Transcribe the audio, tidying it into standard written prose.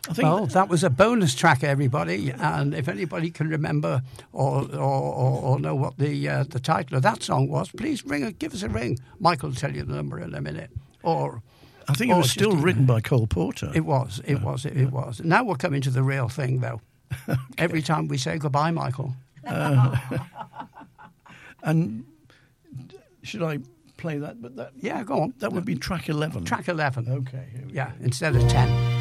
I think that was a bonus track, everybody. And if anybody can remember or know what the title of that song was, please give us a ring. Michael will tell you the number in a minute. Or I think it was still written by Cole Porter. It was. Now we're coming to the real thing, though. Okay. Every time we say goodbye, Michael. And should I play that? Yeah, go on. That would be track 11. Track 11. Okay. Here we go. Instead of 10.